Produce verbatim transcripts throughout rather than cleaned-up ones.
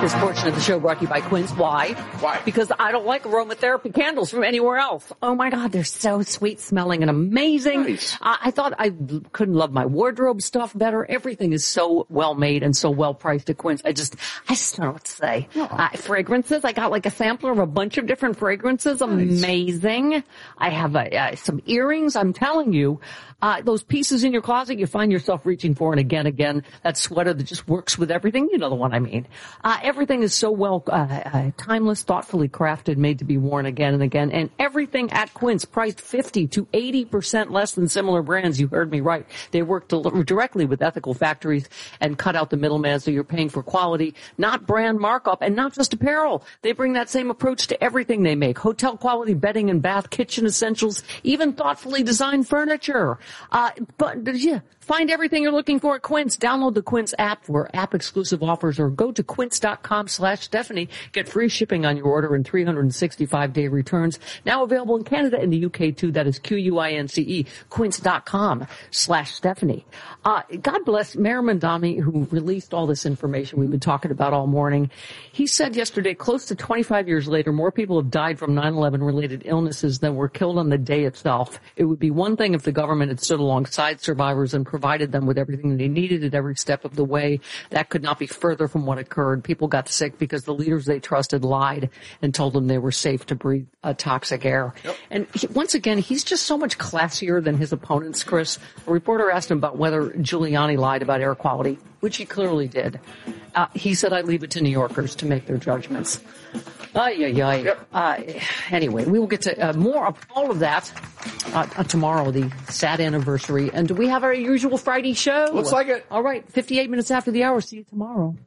This portion of the show brought to you by Quince. Why? Why? Because I don't like aromatherapy candles from anywhere else. Oh my God, they're so sweet smelling and amazing. Nice. I, I thought I couldn't love my wardrobe stuff better. Everything is so well made and so well priced at Quince. I just, I just don't know what to say. Oh. Uh, fragrances. I got like a sampler of a bunch of different fragrances. Nice. Amazing. I have a, uh, some earrings. I'm telling you, uh, those pieces in your closet you find yourself reaching for and again, again, that sweater that just works with everything. You know the one I mean. Uh, everything is so well, uh, uh, timeless, thoughtfully crafted, made to be worn again and again. And everything at Quince priced fifty to eighty percent less than similar brands. You heard me right. They work del- directly with ethical factories and cut out the middleman, so you're paying for quality, not brand markup, and not just apparel. They bring that same approach to everything they make. Hotel quality bedding and bath, kitchen essentials, even thoughtfully designed furniture. Uh, but, yeah, find everything you're looking for at Quince. Download the Quince app for app-exclusive offers or go to quince.com slash Stephanie. Get free shipping on your order and three hundred sixty-five day returns. Now available in Canada and the U K, too. That is Q U I N C E, quince.com slash Stephanie. Uh, God bless Mayor Mamdani, who released all this information we've been talking about all morning. He said yesterday, close to twenty-five years later, more people have died from nine eleven-related illnesses than were killed on the day itself. It would be one thing if the government had stood alongside survivors and provided them with everything they needed at every step of the way. That could not be further from what occurred. People got sick because the leaders they trusted lied and told them they were safe to breathe uh, toxic air. Yep. And he, once again, he's just so much classier than his opponents, Chris. A reporter asked him about whether Giuliani lied about air quality, which he clearly did. Uh, he said, I leave it to New Yorkers to make their judgments. Ay, ay, ay. Yep. Uh, anyway, we will get to uh, more of all of that uh, uh, tomorrow, the sad anniversary. And do we have our usual Friday show? Looks like it. All right, fifty-eight minutes after the hour. See you tomorrow.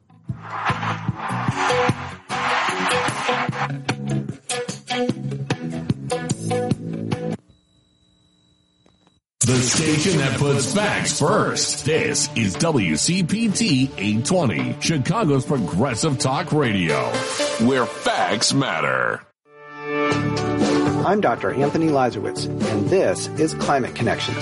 The station that puts facts first. This is W C P T eight twenty, Chicago's progressive talk radio, where facts matter. I'm Doctor Anthony Lazarowitz, and this is Climate Connections.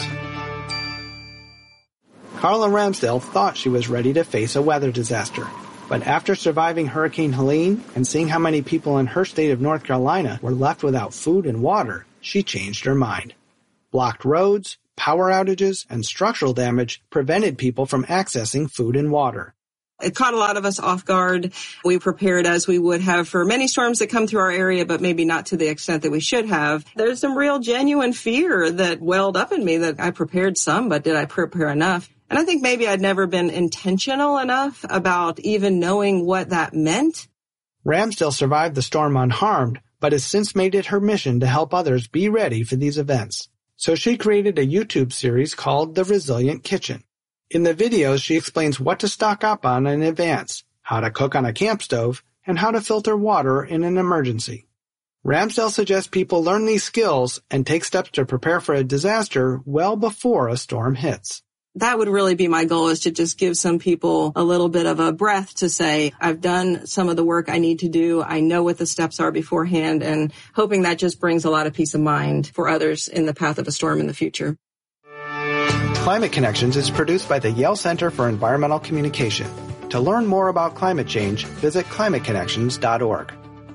Carla Ramsdell thought she was ready to face a weather disaster. But after surviving Hurricane Helene and seeing how many people in her state of North Carolina were left without food and water, she changed her mind. Blocked roads, power outages, and structural damage prevented people from accessing food and water. It caught a lot of us off guard. We prepared as we would have for many storms that come through our area, but maybe not to the extent that we should have. There's some real genuine fear that welled up in me that I prepared some, but did I prepare enough? And I think maybe I'd never been intentional enough about even knowing what that meant. Ramsdell survived the storm unharmed, but has since made it her mission to help others be ready for these events. So she created a YouTube series called The Resilient Kitchen. In the videos, she explains what to stock up on in advance, how to cook on a camp stove, and how to filter water in an emergency. Ramsdell suggests people learn these skills and take steps to prepare for a disaster well before a storm hits. That would really be my goal, is to just give some people a little bit of a breath to say, I've done some of the work I need to do. I know what the steps are beforehand, and hoping that just brings a lot of peace of mind for others in the path of a storm in the future. Climate Connections is produced by the Yale Center for Environmental Communication. To learn more about climate change, visit climate connections dot org.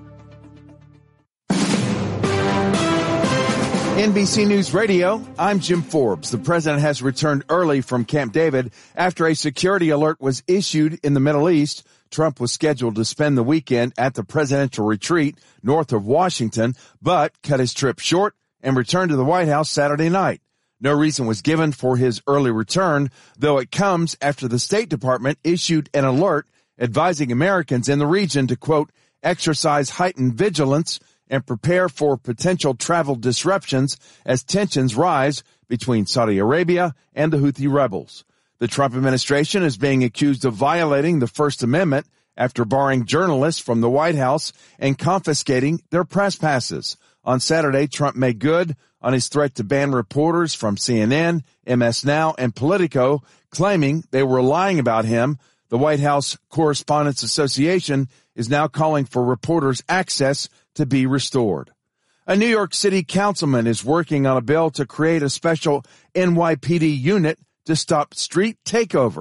N B C News Radio, I'm Jim Forbes. The president has returned early from Camp David after a security alert was issued in the Middle East. Trump was scheduled to spend the weekend at the presidential retreat north of Washington, but cut his trip short and returned to the White House Saturday night. No reason was given for his early return, though it comes after the State Department issued an alert advising Americans in the region to, quote, exercise heightened vigilance and prepare for potential travel disruptions as tensions rise between Saudi Arabia and the Houthi rebels. The Trump administration is being accused of violating the First Amendment after barring journalists from the White House and confiscating their press passes. On Saturday, Trump made good on his threat to ban reporters from C N N, M S Now, and Politico, claiming they were lying about him. The White House Correspondents Association is now calling for reporters' access to be restored. A New York City councilman is working on a bill to create a special N Y P D unit to stop street takeovers.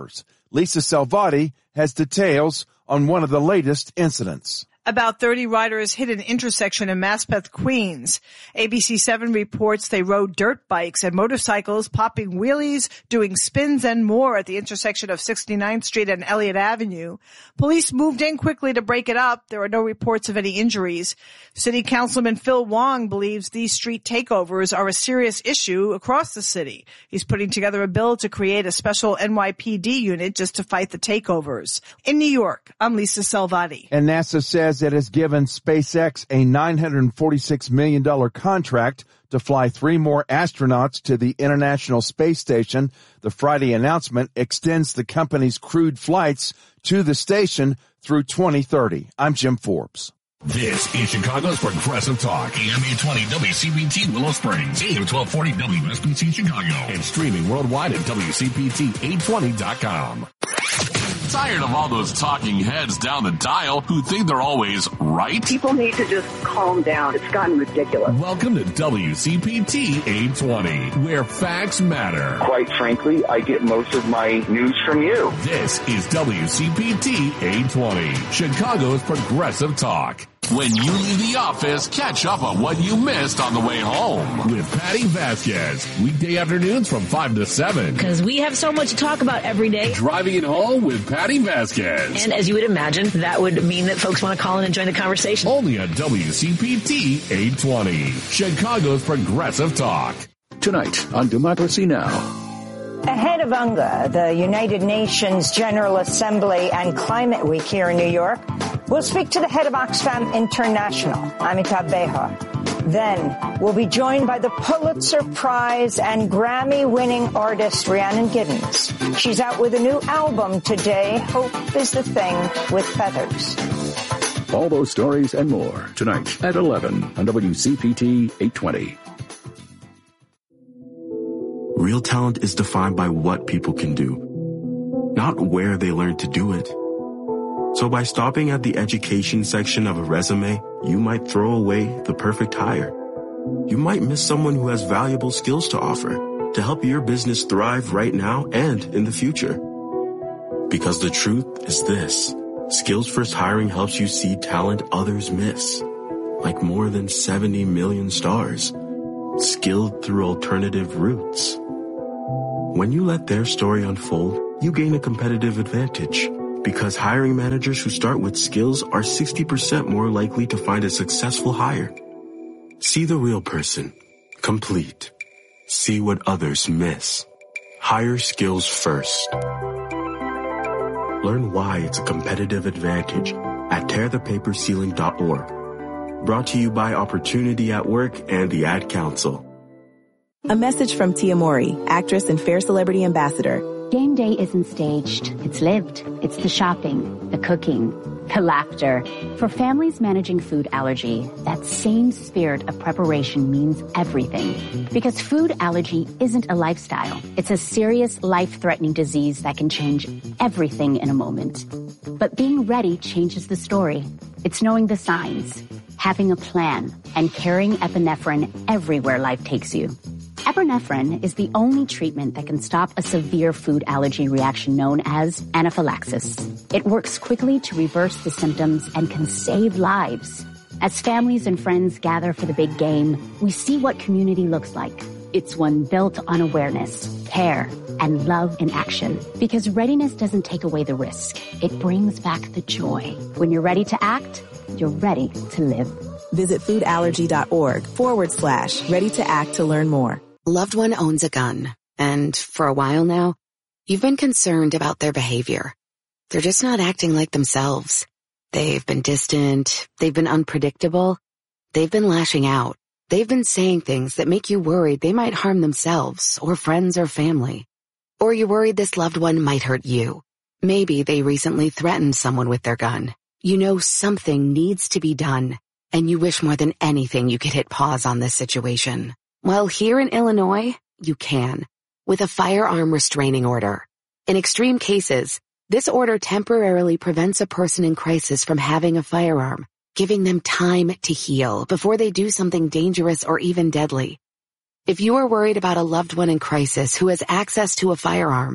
Lisa Salvati has details on one of the latest incidents. About thirty riders hit an intersection in Maspeth, Queens. A B C seven reports they rode dirt bikes and motorcycles, popping wheelies, doing spins and more at the intersection of sixty-ninth Street and Elliott Avenue. Police moved in quickly to break it up. There are no reports of any injuries. City Councilman Phil Wong believes these street takeovers are a serious issue across the city. He's putting together a bill to create a special N Y P D unit just to fight the takeovers. In New York, I'm Lisa Salvati. And NASA says it has given SpaceX a nine hundred forty-six million dollars contract to fly three more astronauts to the International Space Station. The Friday announcement extends the company's crewed flights to the station through twenty thirty. I'm Jim Forbes. This is Chicago's Progressive Talk, A M eight twenty W C P T Willow Springs, A M twelve forty W S B C Chicago, and streaming worldwide at W C P T eight twenty dot com. Tired of all those talking heads down the dial who think they're always right? People need to just calm down. It's gotten ridiculous. Welcome to W C P T eight twenty, where facts matter. Quite frankly, I get most of my news from you. This is W C P T eight twenty, Chicago's Progressive Talk. When you leave the office, catch up on what you missed on the way home with Patty Vasquez. Weekday afternoons from five to seven. Because we have so much to talk about every day. Driving it home with Patty Vasquez. And as you would imagine, that would mean that folks want to call in and join the conversation. Only on W C P T eight twenty, Chicago's Progressive Talk. Tonight on Democracy Now! Ahead of UNGA, the United Nations General Assembly and Climate Week here in New York, we'll speak to the head of Oxfam International, Amitabh Behar. Then we'll be joined by the Pulitzer Prize and Grammy-winning artist Rhiannon Giddens. She's out with a new album today, Hope is the Thing with Feathers. All those stories and more tonight at eleven on W C P T eight twenty. Real talent is defined by what people can do, not where they learn to do it. So by stopping at the education section of a resume, you might throw away the perfect hire. You might miss someone who has valuable skills to offer to help your business thrive right now and in the future. Because the truth is this, Skills First Hiring helps you see talent others miss, like more than seventy million stars, skilled through alternative routes. When you let their story unfold, you gain a competitive advantage because hiring managers who start with skills are sixty percent more likely to find a successful hire. See the real person. Complete. See what others miss. Hire skills first. Learn why it's a competitive advantage at tear the paper ceiling dot org. Brought to you by Opportunity at Work and the Ad Council. A message from Tia Mori, actress and Fair Celebrity Ambassador. Game day isn't staged. It's lived. It's the shopping, the cooking, the laughter. For families managing food allergy, that same spirit of preparation means everything. Because food allergy isn't a lifestyle. It's a serious, life-threatening disease that can change everything in a moment. But being ready changes the story. It's knowing the signs, having a plan, and carrying epinephrine everywhere life takes you. Epinephrine is the only treatment that can stop a severe food allergy reaction known as anaphylaxis. It works quickly to reverse the symptoms and can save lives. As families and friends gather for the big game, we see what community looks like. It's one built on awareness, care, and love in action. Because readiness doesn't take away the risk. It brings back the joy. When you're ready to act, you're ready to live. Visit foodallergy.org forward slash ready to act to learn more. Loved one owns a gun, and for a while now, you've been concerned about their behavior. They're just not acting like themselves. They've been distant, they've been unpredictable, they've been lashing out. They've been saying things that make you worried they might harm themselves, or friends or family. Or you're worried this loved one might hurt you. Maybe they recently threatened someone with their gun. You know something needs to be done, and you wish more than anything you could hit pause on this situation. Well, here in Illinois, you can, with a firearm restraining order. In extreme cases, this order temporarily prevents a person in crisis from having a firearm, giving them time to heal before they do something dangerous or even deadly. If you are worried about a loved one in crisis who has access to a firearm,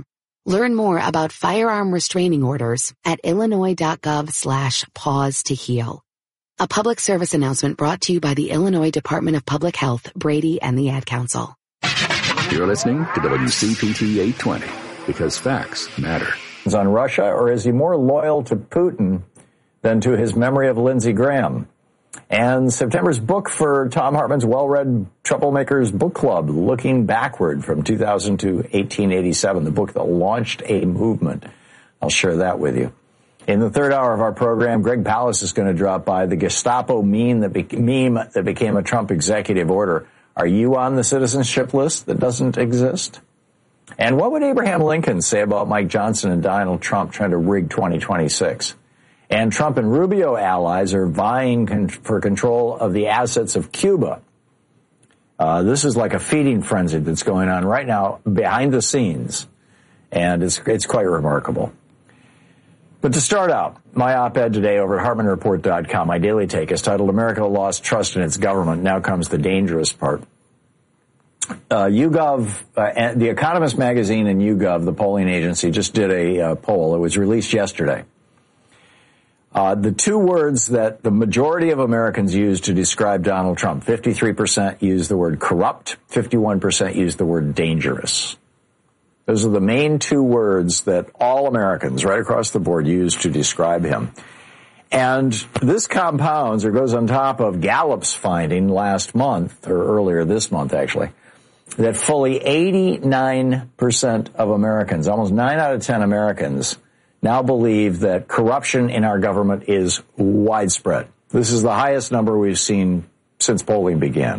Learn more about firearm restraining orders at illinois.gov slash pause to heal. A public service announcement brought to you by the Illinois Department of Public Health, Brady, and the Ad Council. You're listening to W C P T eight twenty, because facts matter. On Russia, or is he more loyal to Putin than to his memory of Lindsey Graham? And September's book for Thom Hartmann's well-read Troublemakers Book Club, Looking Backward from two thousand to eighteen eighty-seven, the book that launched a movement. I'll share that with you. In the third hour of our program, Greg Palast is going to drop by. The Gestapo meme that, be- meme that became a Trump executive order. Are you on the citizenship list that doesn't exist? And what would Abraham Lincoln say about Mike Johnson and Donald Trump trying to rig twenty twenty-six? And Trump and Rubio allies are vying con- for control of the assets of Cuba. Uh, this is like a feeding frenzy that's going on right now behind the scenes, and it's it's quite remarkable. But to start out, my op-ed today over at Hartmann Report dot com, my daily take, is titled America Lost Trust in Its Government. Now comes the dangerous part. Uh, YouGov, uh, and the Economist magazine and YouGov, the polling agency, just did a uh, poll. It was released yesterday. Uh, the two words that the majority of Americans use to describe Donald Trump, fifty-three percent use the word corrupt, fifty-one percent use the word dangerous. Those are the main two words that all Americans right across the board use to describe him. And this compounds or goes on top of Gallup's finding last month, or earlier this month actually, that fully eighty-nine percent of Americans, almost nine out of ten Americans, now believe that corruption in our government is widespread. This is the highest number we've seen since polling began.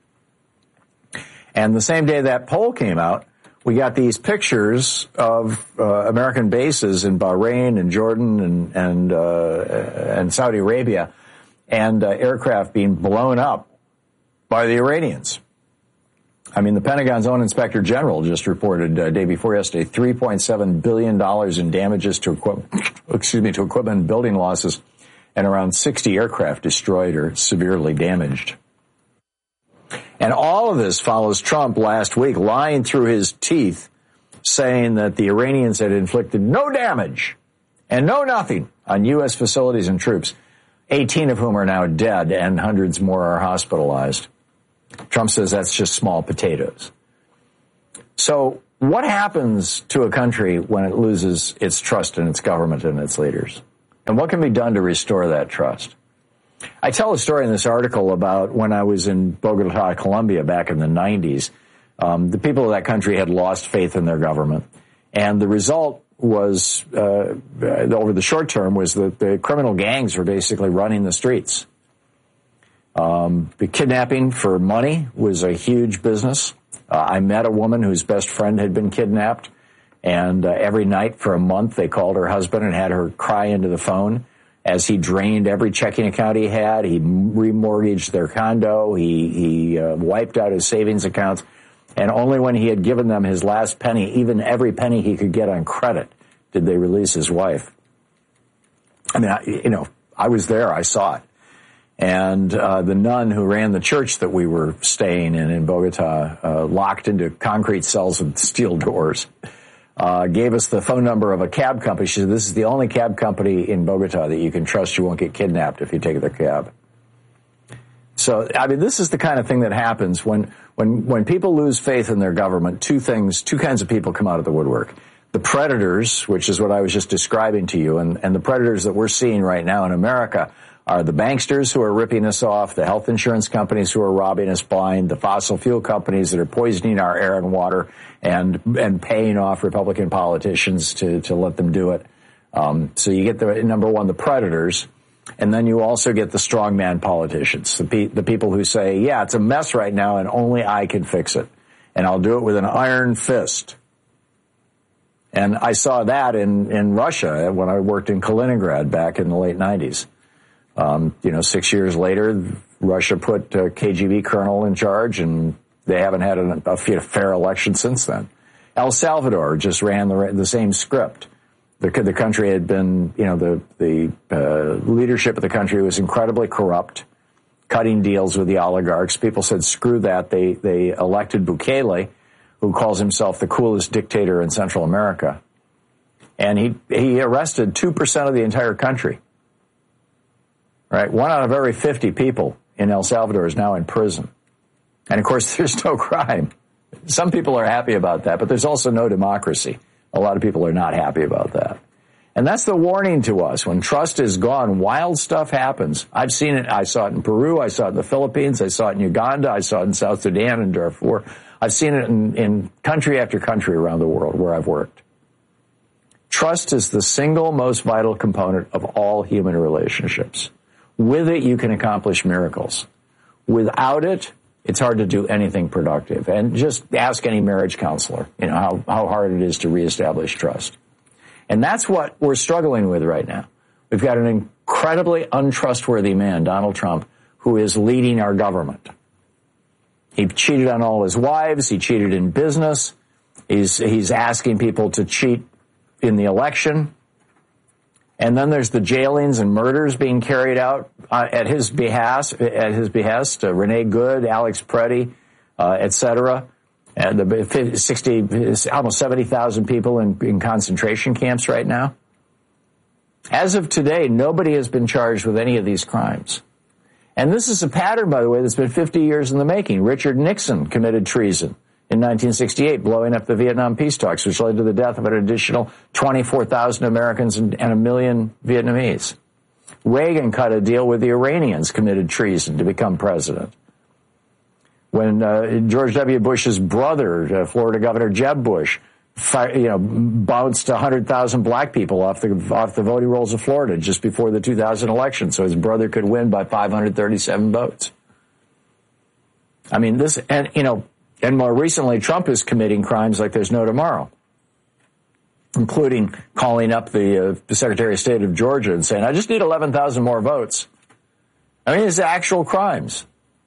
And the same day that poll came out, we got these pictures of uh, American bases in Bahrain and Jordan and and, uh, and Saudi Arabia, and uh, aircraft being blown up by the Iranians. I mean, the Pentagon's own Inspector General just reported uh, day before yesterday three point seven billion dollars in damages to equipment, excuse me, to equipment and building losses, and around sixty aircraft destroyed or severely damaged. And all of this follows Trump last week lying through his teeth, saying that the Iranians had inflicted no damage and no nothing on U S facilities and troops, eighteen of whom are now dead and hundreds more are hospitalized. Trump says that's just small potatoes. So what happens to a country when it loses its trust in its government and its leaders? And what can be done to restore that trust? I tell a story in this article about when I was in Bogota, Colombia back in the nineties. Um, the people of that country had lost faith in their government. And the result was, uh, over the short term, was that the criminal gangs were basically running the streets. Um, the kidnapping for money was a huge business. Uh, I met a woman whose best friend had been kidnapped, and uh, every night for a month they called her husband and had her cry into the phone as he drained every checking account he had. He remortgaged their condo. He, he uh, wiped out his savings accounts, and only when he had given them his last penny, even every penny he could get on credit, did they release his wife. I mean, I, you know, I was there. I saw it. And uh, the nun who ran the church that we were staying in in Bogota, uh, locked into concrete cells with steel doors, uh, gave us the phone number of a cab company. She said, this is the only cab company in Bogota that you can trust you won't get kidnapped if you take their cab. So, I mean, this is the kind of thing that happens when, when, when people lose faith in their government. Two things, two kinds of people come out of the woodwork. The predators, which is what I was just describing to you, and, and the predators that we're seeing right now in America are the banksters who are ripping us off, the health insurance companies who are robbing us blind, the fossil fuel companies that are poisoning our air and water and and paying off Republican politicians to, to let them do it. Um, so you get the, number one, the predators, and then you also get the strongman politicians, the, pe- the people who say, yeah, it's a mess right now and only I can fix it. And I'll do it with an iron fist. And I saw that in, in Russia when I worked in Kaliningrad back in the late nineties. Um, you know, six years later, Russia put a K G B colonel in charge, and they haven't had a, a fair election since then. El Salvador just ran the, the same script. The, the country had been, you know, the, the uh, leadership of the country was incredibly corrupt, cutting deals with the oligarchs. People said, screw that. They, they elected Bukele, who calls himself the coolest dictator in Central America. And he, he arrested two percent of the entire country. Right? One out of every fifty people in El Salvador is now in prison. And of course, there's no crime. Some people are happy about that, but there's also no democracy. A lot of people are not happy about that. And that's the warning to us. When trust is gone, wild stuff happens. I've seen it. I saw it in Peru. I saw it in the Philippines. I saw it in Uganda. I saw it in South Sudan and Darfur. I've seen it in, in country after country around the world where I've worked. Trust is the single most vital component of all human relationships. With it, you can accomplish miracles. Without it, it's hard to do anything productive. And just ask any marriage counselor, you know, how, how hard it is to reestablish trust. And that's what we're struggling with right now. We've got an incredibly untrustworthy man, Donald Trump, who is leading our government. He cheated on all his wives. He cheated in business. He's, he's asking people to cheat in the election. And then there's the jailings and murders being carried out uh, at his behest, at his behest, uh, Renee Good, Alex Preddy, uh, et cetera. And the sixty, almost seventy thousand people in, in concentration camps right now. As of today, nobody has been charged with any of these crimes. And this is a pattern, by the way, that's been fifty years in the making. Richard Nixon committed treason in nineteen sixty-eight, blowing up the Vietnam peace talks, which led to the death of an additional twenty-four thousand Americans and, and a million Vietnamese. Reagan cut a deal with the Iranians, committed treason to become president. When uh, George W. Bush's brother, uh, Florida Governor Jeb Bush, fi- you know, bounced one hundred thousand black people off the off the voting rolls of Florida just before the two thousand election, so his brother could win by five hundred thirty-seven votes. I mean, this, and you know, and more recently, Trump is committing crimes like there's no tomorrow, including calling up the, uh, the Secretary of State of Georgia and saying, "I just need eleven thousand more votes." I mean, it's actual crimes.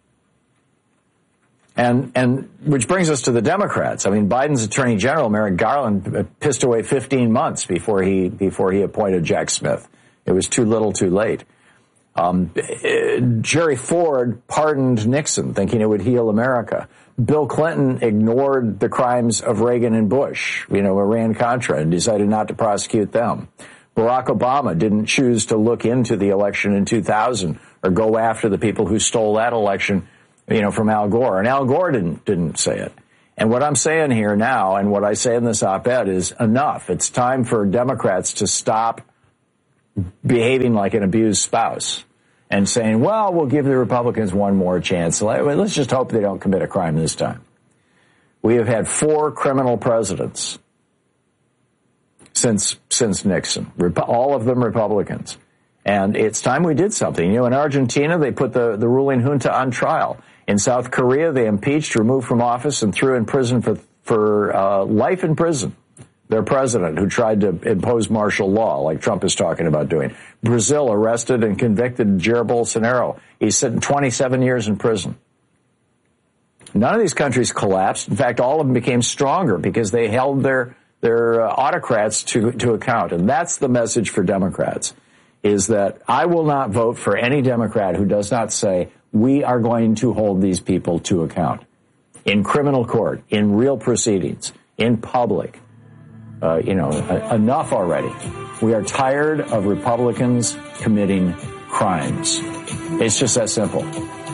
And, and, which brings us to the Democrats. I mean, Biden's Attorney General, Merrick Garland, pissed away fifteen months before he, before he appointed Jack Smith. It was too little too late. Um, Jerry Ford pardoned Nixon, thinking it would heal America. Bill Clinton ignored the crimes of Reagan and Bush, you know, Iran-Contra, and decided not to prosecute them. Barack Obama didn't choose to look into the election in two thousand or go after the people who stole that election, you know, from Al Gore. And Al Gore didn't, didn't say it. And what I'm saying here now, and what I say in this op-ed, is enough. It's time for Democrats to stop behaving like an abused spouse and saying, well, we'll give the Republicans one more chance. Let's just hope they don't commit a crime this time. We have had four criminal presidents since, since Nixon, all of them Republicans. And it's time we did something. You know, in Argentina, they put the, the ruling junta on trial. In South Korea, they impeached, removed from office, and threw in prison for, for uh, life in prison their president, who tried to impose martial law, like Trump is talking about doing. Brazil arrested and convicted Jair Bolsonaro. He's sitting twenty-seven years in prison. None of these countries collapsed. In fact, all of them became stronger because they held their, their uh, autocrats to, to account. And that's the message for Democrats, is that I will not vote for any Democrat who does not say, we are going to hold these people to account in criminal court, in real proceedings, in public. Uh, you know, uh, enough already. We are tired of Republicans committing crimes. It's just that simple.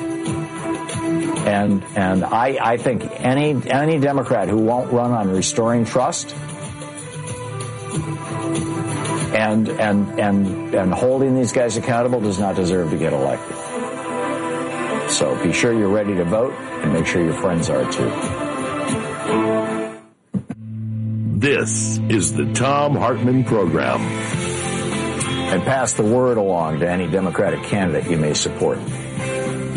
And and I, I think any any Democrat who won't run on restoring trust and and and and holding these guys accountable does not deserve to get elected. So be sure you're ready to vote, and make sure your friends are too. This is the Thom Hartmann Program. And pass the word along to any Democratic candidate you may support.